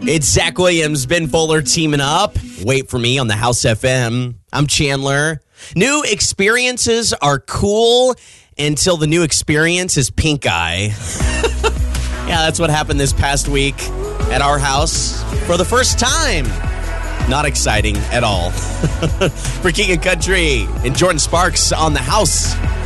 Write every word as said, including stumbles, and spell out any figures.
It's Zach Williams, Ben Fuller teaming up. Wait for me on the House F M. I'm Chandler. New experiences are cool until the new experience is pink eye. Yeah, that's what happened this past week at our house for the first time. Not exciting at all. For King of Country and Jordan Sparks on the House.